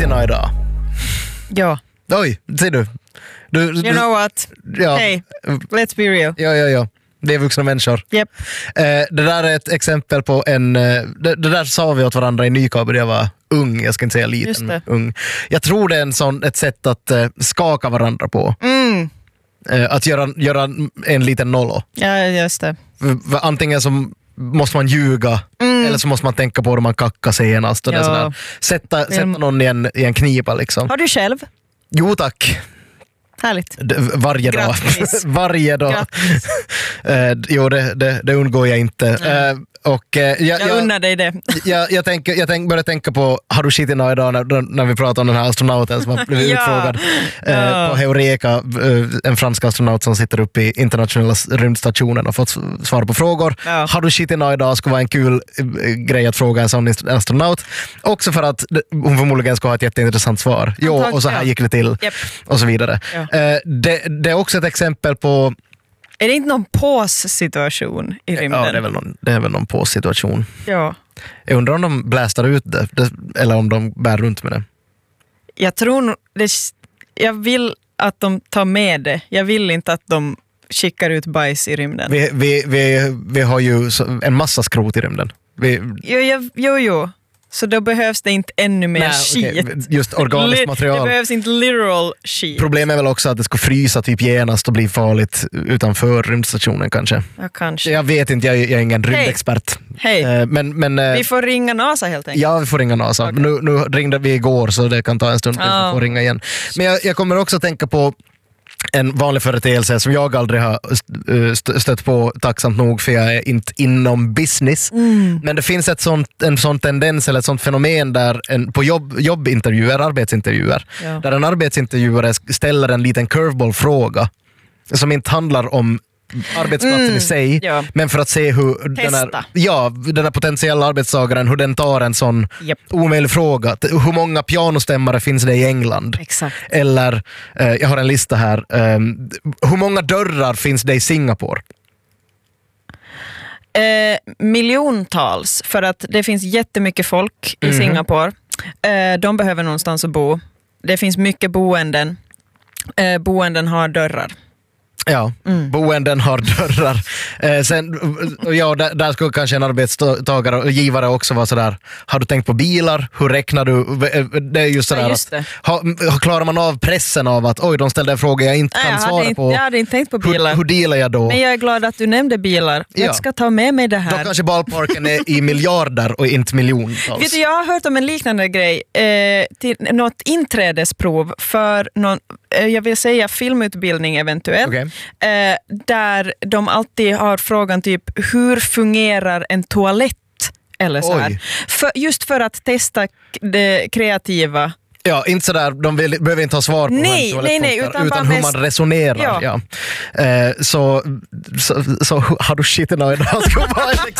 skitina idag? Ja. Oj, ser du? You know what? Ja. Hey, let's be real. Ja. Det är vuxna människor. Yep. Det där är ett exempel på en... Det där sa vi åt varandra i Nykaber när jag var ung. Jag ska inte säga liten, ung. Jag tror det är ett sätt att skaka varandra på. Att göra en liten nollo. Ja, just det. Antingen så måste man ljuga eller så måste man tänka på hur man kackar senast. Och det sådär. Sätta någon i en knipa liksom. Har du själv? Jo tack. Härligt. Varje dag. Varje dag. Jo, det undgår jag inte. Jag unnar dig det. Jag började tänka på Harushitino idag när vi pratade om den här astronauten som har blivit utfrågad på Heureka, en fransk astronaut som sitter uppe i internationella rymdstationen och fått svar på frågor. Harushitino idag skulle vara en kul grej att fråga en sån astronaut. Också för att hon förmodligen ska ha ett jätteintressant svar. Och så här gick det till. Yep. Och så vidare. Det är också ett exempel på... Är det inte någon pås-situation i rymden? Ja, det är väl någon pås-situation. Ja. Jag undrar om de blästar ut det eller om de bär runt med det. Jag tror jag vill att de tar med det. Jag vill inte att de skickar ut bajs i rymden. Vi har ju en massa skrot i rymden. Jo. Så då behövs det inte ännu mer skit. Okay. Just organiskt material. Det behövs inte literal skit. Problemet är väl också att det ska frysa typ genast och bli farligt utanför rymdstationen kanske. Ja, kanske. Jag vet inte, jag är ingen rymdexpert. Hej. Men vi får ringa NASA helt enkelt. Ja, vi får ringa NASA. Okay. Nu ringde vi igår så det kan ta en stund. Vi får ringa igen. Men jag kommer också tänka på en vanlig företeelse som jag aldrig har stött på, tacksamt nog, för jag är inte inom business. Men det finns en sån tendens eller ett sånt fenomen där på arbetsintervjuer, där en arbetsintervjuare ställer en liten curveball-fråga som inte handlar om arbetsplatsen i sig, men för att se hur den här potentiella arbetstagaren, hur den tar en sån omöjlig fråga. Hur många pianostämmare finns det i England? Exakt. Eller, jag har en lista här, hur många dörrar finns det i Singapore? Miljontals, för att det finns jättemycket folk i Singapore. De behöver någonstans att bo. Det finns mycket boenden. Boenden har dörrar. Ja, boenden har dörrar. Där skulle kanske en arbetstagare och givare också vara sådär, har du tänkt på bilar? Hur räknar du? Det är just sådär klarar man av pressen av att de ställde en fråga jag inte kan svara på. Jag hade inte tänkt på bilar. Hur delar jag då? Men jag är glad att du nämnde bilar. Jag ska ta med mig det här. Då kanske ballparken är i miljarder och inte miljontals. Vet du, jag har hört om en liknande grej till något inträdesprov för någon, jag vill säga filmutbildning eventuellt. Okay. Där de alltid har frågan typ, hur fungerar en toalett? Eller så här. Just för att testa det kreativa. Ja, inte sådär, de behöver inte ha svar på hur en toalett funkar, utan hur man resonerar. Ja. Så har du skiten idag ska vara